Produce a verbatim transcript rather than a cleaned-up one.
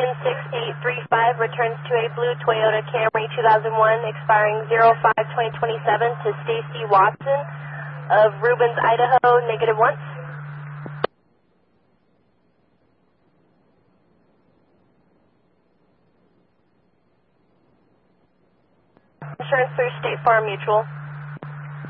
seven six eight three five returns to a blue Toyota Camry two thousand one expiring zero five twenty twenty-seven to Stacy Watson of Rubens, Idaho, negative once. Insurance through State Farm Mutual.